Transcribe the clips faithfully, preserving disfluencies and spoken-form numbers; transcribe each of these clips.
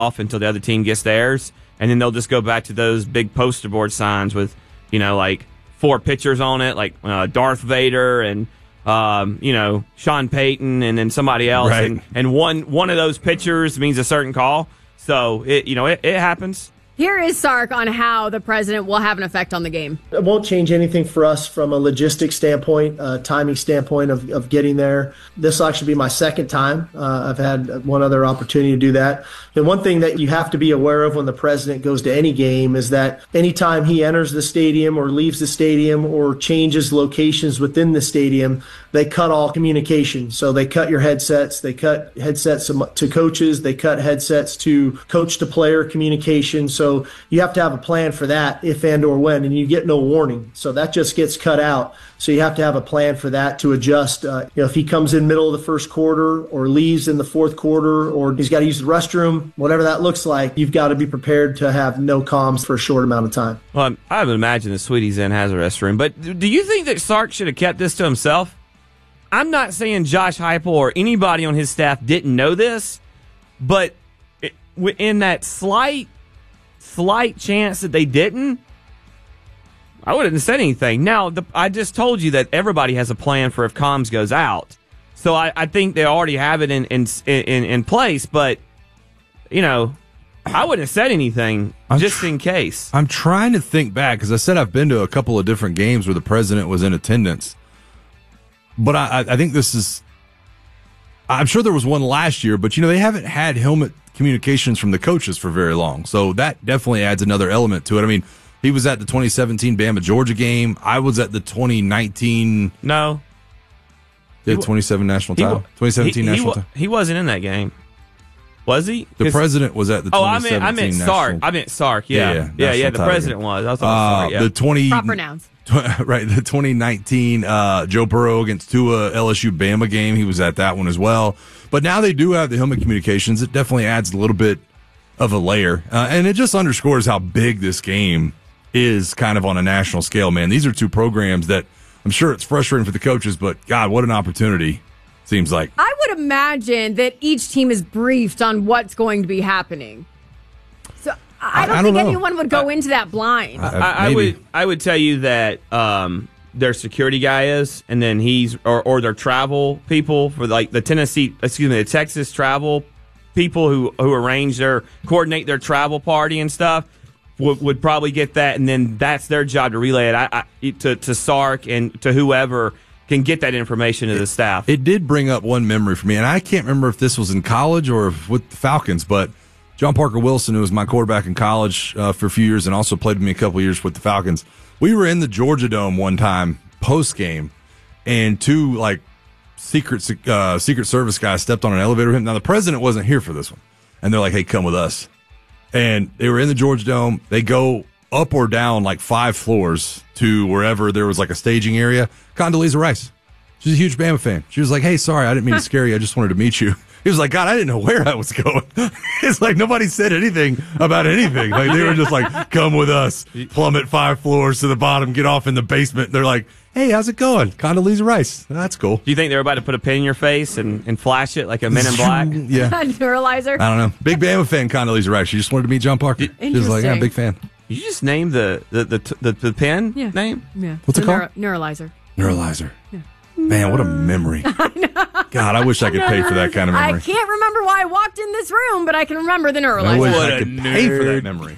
off until the other team gets theirs, and then they'll just go back to those big poster board signs with, you know, like four pictures on it, like uh, Darth Vader and, um, you know, Sean Payton and then somebody else. Right. And, and one one of those pictures means a certain call. So, it you know, it, it happens. Here is Sark on how the president will have an effect on the game. It won't change anything for us from a logistics standpoint, a timing standpoint of, of getting there. This will actually be my second time. Uh, I've had one other opportunity to do that. And one thing that you have to be aware of when the president goes to any game is that anytime he enters the stadium or leaves the stadium or changes locations within the stadium, they cut all communication. So they cut your headsets, they cut headsets to coaches, they cut headsets to coach to player communication. So you have to have a plan for that if and or when, and you get no warning. So that just gets cut out. So you have to have a plan for that to adjust. Uh, you know, if he comes in middle of the first quarter or leaves in the fourth quarter or he's got to use the restroom, whatever that looks like, you've got to be prepared to have no comms for a short amount of time. Well, I would imagine the Sweeties Inn has a restroom, but do you think that Sark should have kept this to himself? I'm not saying Josh Heupel or anybody on his staff didn't know this, but it, in that slight, slight chance that they didn't, I wouldn't have said anything. Now, the, I just told you that everybody has a plan for if comms goes out, so I, I think they already have it in in in, in place. But you know, I wouldn't have said anything I'm just tr- in case. I'm trying to think back because I said I've been to a couple of different games where the president was in attendance. But I, I think this is, I'm sure there was one last year, but, you know, they haven't had helmet communications from the coaches for very long. So that definitely adds another element to it. I mean, he was at the twenty seventeen Bama-Georgia game. I was at the twenty nineteen. No. The twenty-seven national title. twenty seventeen he, he, national he, title. He wasn't in that game. Was he? The president was at the oh, I twenty meant, seventeen I meant national. Sark. I meant Sark, yeah. Yeah, Yeah, yeah, yeah, yeah the national president title was. I was uh, sorry, yeah. The twenty Proper nouns. Right, the twenty nineteen uh, Joe Burrow against Tua L S U Bama game, he was at that one as well. But now they do have the helmet communications. It definitely adds a little bit of a layer, uh, and it just underscores how big this game is kind of on a national scale, man. These are two programs that I'm sure it's frustrating for the coaches, but God, what an opportunity, seems like. I would imagine that each team is briefed on what's going to be happening. So I don't, I, I think don't know. anyone would go uh, into that blind. Uh, I, I would I would tell you that um, their security guy is, and then he's or, or their travel people for like the Tennessee, excuse me, the Texas travel people who who arrange their coordinate their travel party and stuff would, would probably get that, and then that's their job to relay it I, I, to to Sark and to whoever can get that information to the staff. It did bring up one memory for me, and I can't remember if this was in college or if with the Falcons, but John Parker Wilson, who was my quarterback in college uh, for a few years and also played with me a couple of years with the Falcons, we were in the Georgia Dome one time post-game, and two like secret uh, Secret Service guys stepped on an elevator with him. Now, the president wasn't here for this one, and they're like, hey, come with us. And they were in the Georgia Dome. They go up or down like five floors to wherever there was like a staging area. Condoleezza Rice. She's a huge Bama fan. She was like, hey, sorry, I didn't mean to scare you. I just wanted to meet you. He was like, God, I didn't know where I was going. It's like nobody said anything about anything. Like they were just like, come with us, plummet five floors to the bottom, get off in the basement. They're like, hey, how's it going? Condoleezza Rice. That's cool. Do you think they're about to put a pin in your face and, and flash it like a Men in Black? Yeah. Neuralizer. I don't know. Big Bama fan, Condoleezza Rice. She just wanted to meet John Parker. She was like, yeah, big fan. Did you just name the the the, the, the pen yeah. name? Yeah. What's it called? Neuro- Neuralizer. Neuralizer. Yeah. Man, what a memory. I God, I wish I could pay for that kind of memory. I can't remember why I walked in this room, but I can remember the neuralizer. I wish What I a could nerd. pay for that memory.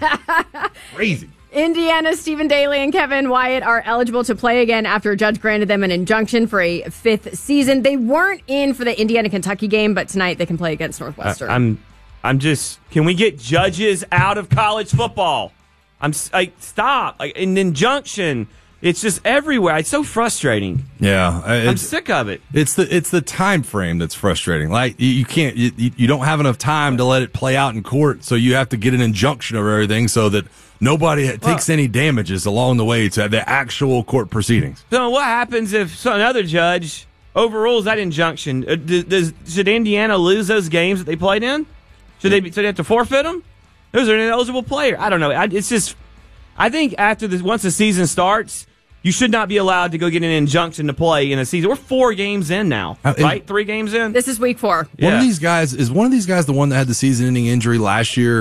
Crazy. Indiana's Stephen Daly and Kevin Wyatt are eligible to play again after a judge granted them an injunction for a fifth season. They weren't in for the Indiana-Kentucky game, but tonight they can play against Northwestern. I, I'm, I'm just. Can we get judges out of college football? I'm like, stop. Like an injunction. It's just everywhere. It's so frustrating. Yeah, I'm sick of it. It's the it's the time frame that's frustrating. Like you, you can't, you, you don't have enough time to let it play out in court, so you have to get an injunction over everything so that nobody takes well, any damages along the way to the actual court proceedings. So what happens if some another judge overrules that injunction? Uh, does, does should Indiana lose those games that they played in? Should they be, should they have to forfeit them? Those are an ineligible player. I don't know. I, it's just, I think after this, once the season starts, you should not be allowed to go get an injunction to play in a season. We're four games in now, Uh, right? Three games in. This is week four. One Yeah. of these guys is one of these guys the one that had the season-ending injury last year.